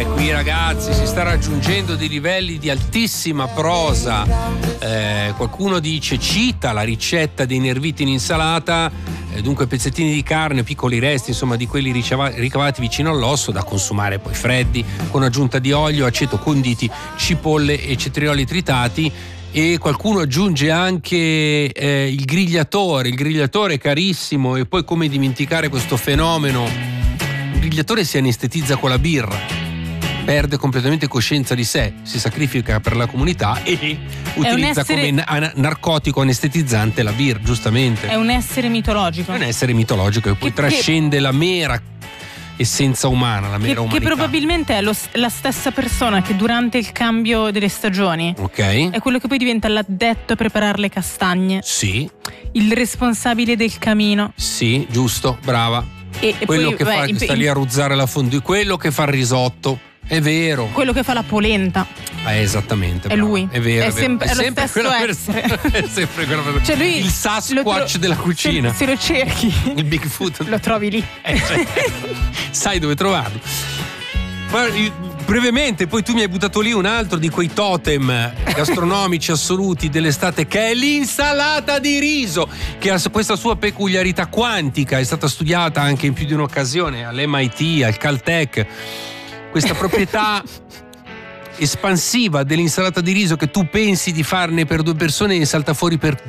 Qui ragazzi si sta raggiungendo dei livelli di altissima prosa. Qualcuno cita la ricetta dei nerviti in insalata, dunque pezzettini di carne, piccoli resti insomma di quelli ricavati vicino all'osso, da consumare poi freddi, con aggiunta di olio, aceto conditi, cipolle e cetrioli tritati. E qualcuno aggiunge anche il grigliatore carissimo. E poi come dimenticare questo fenomeno? Il grigliatore si anestetizza con la birra, perde completamente coscienza di sé, si sacrifica per la comunità e utilizza come narcotico anestetizzante la birra, giustamente. È un essere mitologico. È un essere mitologico che poi trascende la mera essenza umana, la mera umanità. Che probabilmente è la stessa persona che durante il cambio delle stagioni è quello che poi diventa l'addetto a preparare le castagne. Sì. Il responsabile del camino. Sì, giusto, brava. E quello poi, che sta lì a ruzzare la fondue, quello che fa il risotto. È vero. Quello che fa la polenta. Esattamente. È lui. È vero. È sempre lo stesso quella persona. È sempre quella persona. Cioè lui, il Sasquatch della cucina. Se lo cerchi, il Bigfoot. Lo trovi lì. Sai dove trovarlo. Ma, brevemente, poi tu mi hai buttato lì un altro di quei totem gastronomici assoluti dell'estate, che è l'insalata di riso, che ha questa sua peculiarità quantica, è stata studiata anche in più di un'occasione all'MIT, al Caltech. Questa proprietà espansiva dell'insalata di riso, che tu pensi di farne per 2 persone e ne salta fuori per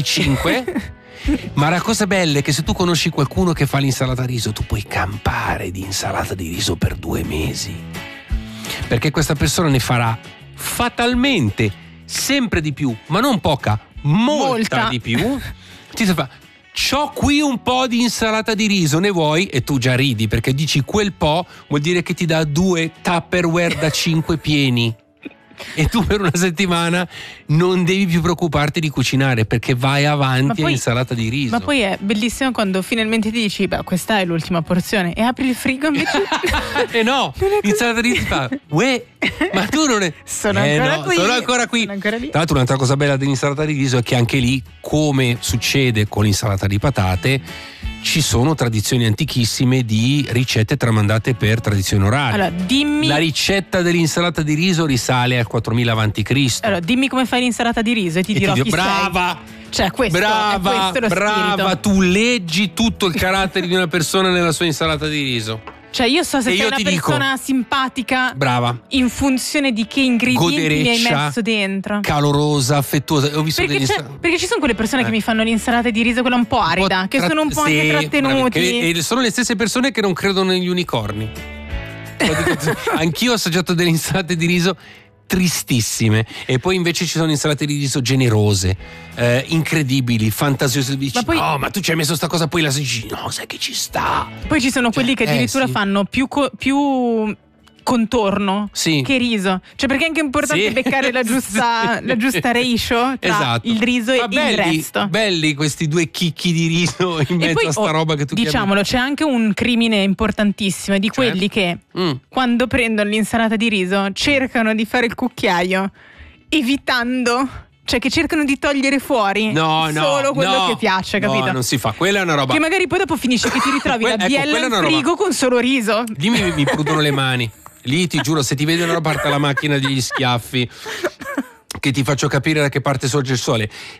25. Ma la cosa bella è che se tu conosci qualcuno che fa l'insalata di riso, tu puoi campare di insalata di riso per 2 mesi, perché questa persona ne farà fatalmente sempre di più, ma non poca, molta di più. Ti fa: c'ho qui un po' di insalata di riso, ne vuoi? E tu già ridi, perché dici quel po' vuol dire che ti dà 2 Tupperware da 5 pieni. E tu per una settimana non devi più preoccuparti di cucinare, perché vai avanti a insalata di riso. Ma poi è bellissimo quando finalmente ti dici: beh, questa è l'ultima porzione, e apri il frigo invece. E no, l'insalata di riso fa: uè, ma tu non è. Sono ancora qui. Tra l'altro, un'altra cosa bella dell'insalata di riso è che anche lì, come succede con l'insalata di patate, ci sono tradizioni antichissime di ricette tramandate per tradizione orale. Allora, dimmi. La ricetta dell'insalata di riso risale al 4000 a.C. Allora, dimmi come fai l'insalata di riso e ti dirò chi brava! sei. Cioè, questo è lo brava, tu leggi tutto il carattere di una persona nella sua insalata di riso. Cioè, io so se sei una persona simpatica, brava, in funzione di che ingredienti mi hai messo dentro. Calorosa, affettuosa. Ho visto perché ci sono quelle persone che mi fanno l'insalata di riso quella un po' arida, che sono un po' anche trattenuti. E sono le stesse persone che non credono negli unicorni. Anch'io ho assaggiato delle insalate di riso tristissime, e poi invece ci sono insalate di riso generose, incredibili, fantasiose. Dici, ma tu ci hai messo sta cosa, poi la assaggi, no, sai che ci sta. Poi ci sono quelli che addirittura fanno più contorno che riso, cioè perché è anche importante beccare la giusta ratio tra il riso e il resto. Belli questi 2 chicchi di riso in mezzo a sta roba che tu diciamolo, c'è anche un crimine importantissimo di quelli che quando prendono l'insalata di riso cercano di fare il cucchiaio evitando, cioè che cercano di togliere fuori solo quello che piace, capito? No, non si fa, quella è una roba che magari poi dopo finisce che ti ritrovi la biella in frigo con solo riso. Dimmi, mi prudono le mani. Lì ti giuro, se ti vedono parte la macchina degli schiaffi, che ti faccio capire da che parte sorge il sole.